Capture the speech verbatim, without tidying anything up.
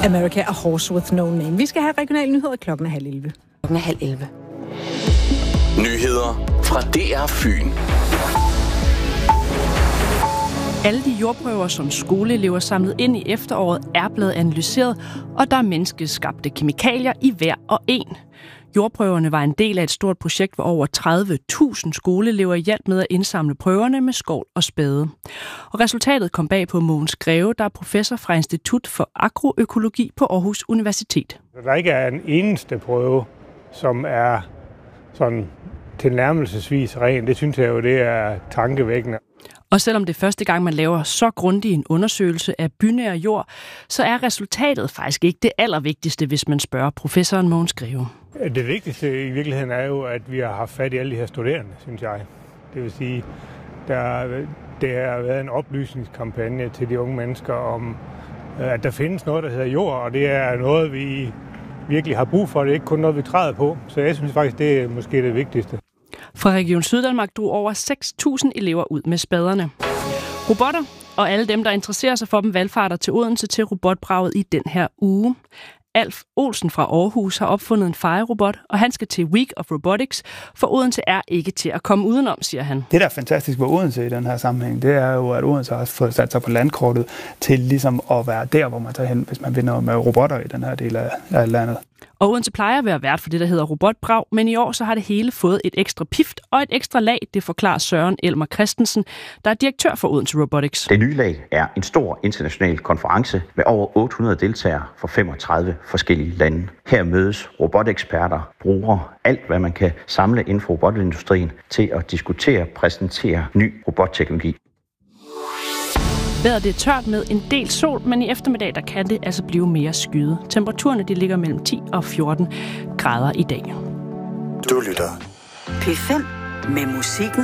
America, A Horse With No Name. Vi skal have regionale nyheder klokken er halv elleve. Klokken er halv elleve. Nyheder fra D R Fyn. Alle de jordprøver, som skoleelever samlet ind i efteråret, er blevet analyseret, og der er menneskeskabte kemikalier i hver og en. Jordprøverne var en del af et stort projekt, hvor over tredive tusind skoleelever hjalp med at indsamle prøverne med skovl og spade. Og resultatet kom bag på Mogens Greve, der er professor fra Institut for Agroøkologi på Aarhus Universitet. Der ikke er en eneste prøve, som er sådan tilnærmelsesvis ren. Det synes jeg jo, det er tankevækkende. Og selvom det er første gang, man laver så grundig en undersøgelse af bynær jord, så er resultatet faktisk ikke det allervigtigste, hvis man spørger professoren Mogens Greve. Det vigtigste i virkeligheden er jo, at vi har haft fat i alle de her studerende, synes jeg. Det vil sige, der, det har været en oplysningskampagne til de unge mennesker om, at der findes noget, der hedder jord, og det er noget, vi virkelig har brug for. Det er ikke kun noget, vi træder på. Så jeg synes faktisk, det er måske det vigtigste. Fra Region Syddanmark drog over seks tusind elever ud med spaderne. Robotter og alle dem, der interesserer sig for dem, valgfarter til Odense til robotbraget i den her uge. Alf Olsen fra Aarhus har opfundet en fejerobot, og han skal til Week of Robotics, for Odense er ikke til at komme udenom, siger han. Det, der er fantastisk ved Odense i den her sammenhæng, det er jo, at Odense har fået sat sig på landkortet til ligesom at være der, hvor man tager hen, hvis man vinder med robotter i den her del af, af landet. Og Odense plejer at være vært for det, der hedder robotbrag, men i år så har det hele fået et ekstra pift og et ekstra lag, det forklarer Søren Elmer Christensen, der er direktør for Odense Robotics. Det nye lag er en stor international konference med over otte hundrede deltagere fra femogtredive forskellige lande. Her mødes roboteksperter, brugere, alt hvad man kan samle inden for robotindustrien til at diskutere og præsentere ny robotteknologi. Vejret det er tørt med en del sol, men i eftermiddag der kan det altså blive mere skyet. Temperaturerne de ligger mellem ti og fjorten grader i dag. Du lytter P fem med musikken